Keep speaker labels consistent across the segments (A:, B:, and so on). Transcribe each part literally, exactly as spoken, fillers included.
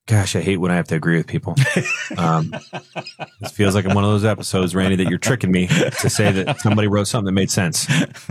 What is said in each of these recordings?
A: Gosh, I hate when I have to agree with people. Um, this feels like I'm one of those episodes, Randy, that you're tricking me to say that somebody wrote something that made sense.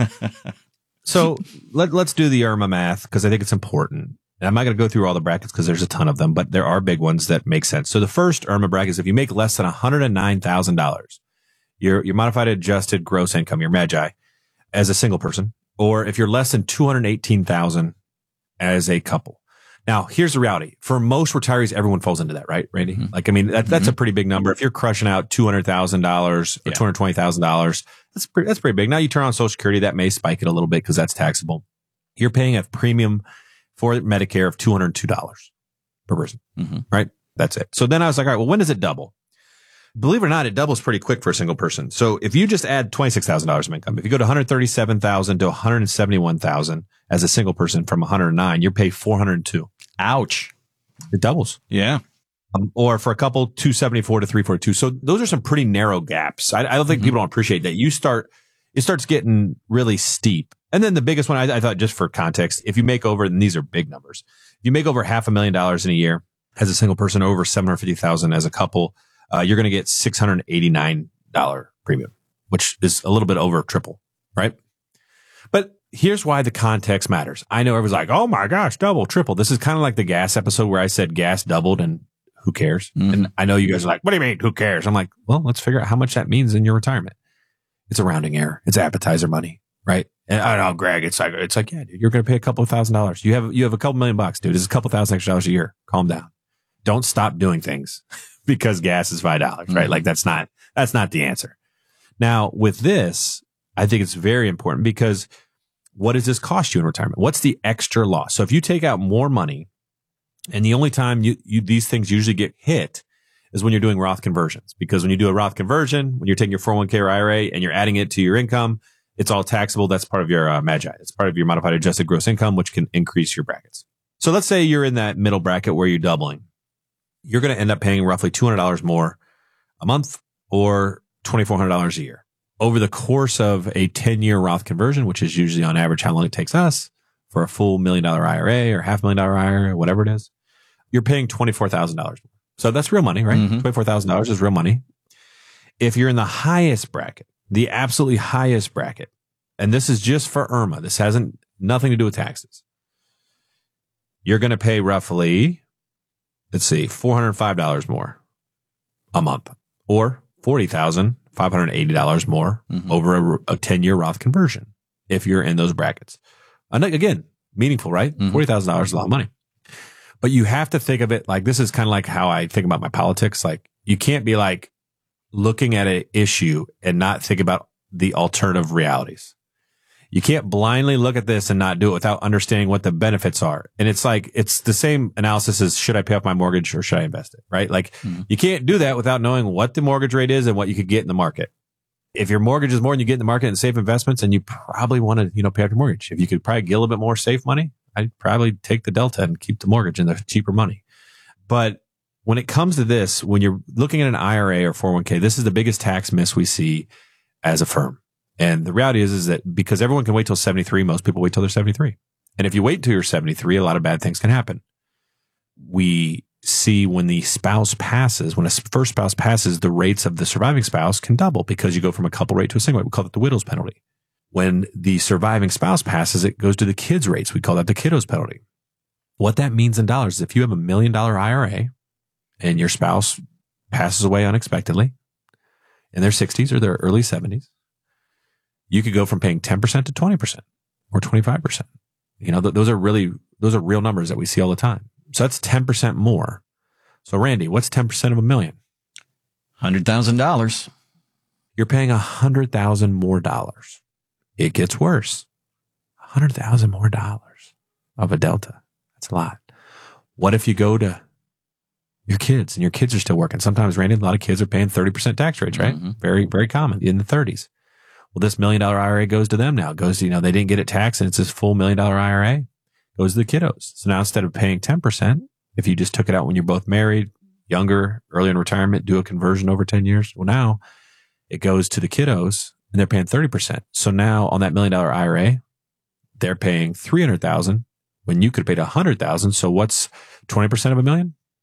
A: So let, let's do the IRMAA math because I think it's important. And I'm not going to go through all the brackets because there's a ton of them, but there are big ones that make sense. So the first IRMAA bracket is if you make less than one hundred nine thousand dollars, your, your modified adjusted gross income, your MAGI, as a single person, or if you're less than two hundred eighteen thousand dollars as a couple. Now, here's the reality. For most retirees, everyone falls into that, right, Randy? Mm-hmm. Like, I mean, that, that's mm-hmm. a pretty big number. If you're crushing out two hundred thousand dollars or yeah. two hundred twenty thousand dollars, that's pretty, that's pretty big. Now you turn on Social Security, that may spike it a little bit because that's taxable. You're paying a premium for Medicare of two hundred two dollars per person, mm-hmm. right? That's it. So then I was like, all right, well, when does it double? Believe it or not, it doubles pretty quick for a single person. So if you just add twenty-six thousand dollars of income, if you go to one hundred thirty-seven thousand dollars to one hundred seventy-one thousand dollars as a single person from one hundred nine, you're paid four hundred two.
B: Ouch.
A: It doubles.
B: Yeah.
A: Um, or for a couple, two seventy-four to three forty-two. So those are some pretty narrow gaps. I, I don't think mm-hmm. people don't appreciate that. You start, it starts getting really steep. And then the biggest one, I, I thought just for context, if you make over, and these are big numbers, if you make over half a million dollars in a year as a single person, over seven hundred fifty thousand as a couple, uh, you're going to get six hundred eighty-nine dollars premium, which is a little bit over triple, right? But here's why the context matters. I know everyone's like, oh my gosh, double, triple. This is kind of like the gas episode where I said gas doubled and who cares? Mm-hmm. And I know you guys are like, what do you mean? Who cares? I'm like, well, let's figure out how much that means in your retirement. It's a rounding error. It's appetizer money, right? And I know, Greg, it's like, it's like, yeah, dude, you're going to pay a couple of thousand dollars. You have, you have a couple million bucks, dude. This is a couple thousand extra dollars a year. Calm down. Don't stop doing things because gas is five dollars, right? Mm-hmm. Like that's not, that's not the answer. Now with this, I think it's very important because what does this cost you in retirement? What's the extra loss? So if you take out more money and the only time you, you these things usually get hit is when you're doing Roth conversions, because when you do a Roth conversion, when you're taking your four oh one k or I R A and you're adding it to your income, it's all taxable. That's part of your uh, MAGI. It's part of your modified adjusted gross income, which can increase your brackets. So let's say you're in that middle bracket where you're doubling. You're going to end up paying roughly two hundred dollars more a month or twenty-four hundred dollars a year. Over the course of a ten-year Roth conversion, which is usually on average how long it takes us for a full million dollar I R A or half million dollar I R A, whatever it is, you're paying twenty-four thousand dollars. So that's real money, right? Mm-hmm. twenty-four thousand dollars is real money. If you're in the highest bracket, the absolutely highest bracket, and this is just for IRMAA, this hasn't nothing to do with taxes, you're going to pay roughly, let's see, four hundred five dollars more a month or forty thousand dollars. five hundred eighty dollars more mm-hmm. over a, a ten-year Roth conversion if you're in those brackets. And again, meaningful, right? Mm-hmm. forty thousand dollars is a lot of money. But you have to think of it like this is kind of like how I think about my politics. Like you can't be like looking at an issue and not think about the alternative realities. You can't blindly look at this and not do it without understanding what the benefits are. And it's like, it's the same analysis as should I pay off my mortgage or should I invest it, right? Like mm-hmm. you can't do that without knowing what the mortgage rate is and what you could get in the market. If your mortgage is more than you get in the market in safe investments, and you probably want to, you know, pay off your mortgage. If you could probably get a little bit more safe money, I'd probably take the delta and keep the mortgage and the cheaper money. But when it comes to this, when you're looking at an I R A or four oh one k, this is the biggest tax miss we see as a firm. And the reality is, is that because everyone can wait till seventy-three, most people wait till they're seventy-three. And if you wait till you're seventy-three, a lot of bad things can happen. We see when the spouse passes, when a first spouse passes, the rates of the surviving spouse can double because you go from a couple rate to a single rate. We call it the widow's penalty. When the surviving spouse passes, it goes to the kids' rates. We call that the kiddo's penalty. What that means in dollars is if you have a million dollar I R A and your spouse passes away unexpectedly in their sixties or their early seventies, you could go from paying ten percent to twenty percent or twenty-five percent. You know, th- those are really, those are real numbers that we see all the time. So that's ten percent more. So Randy, what's ten percent of a million?
B: one hundred thousand dollars.
A: You're paying one hundred thousand more dollars. It gets worse. one hundred thousand more dollars of a delta. That's a lot. What if you go to your kids and your kids are still working? Sometimes, Randy, a lot of kids are paying thirty percent tax rates, right? Mm-hmm. Very, very common in the thirties. Well, this million dollar I R A goes to them now. It goes to, you know, they didn't get it taxed and it's this full million dollar I R A. It goes to the kiddos. So now instead of paying ten percent, if you just took it out when you're both married, younger, early in retirement, do a conversion over ten years. Well, now it goes to the kiddos and they're paying thirty percent. So now on that million dollar I R A, they're paying three hundred thousand when you could have paid one hundred thousand. So what's twenty percent of a million?